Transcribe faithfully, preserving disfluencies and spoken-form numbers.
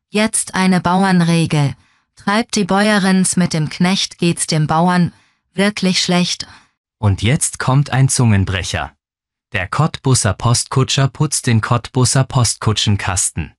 Jetzt eine Bauernregel. Treibt die Bäuerins mit dem Knecht, geht's dem Bauern wirklich schlecht. Und jetzt kommt ein Zungenbrecher. Der Cottbuser Postkutscher putzt den Cottbuser Postkutschenkasten.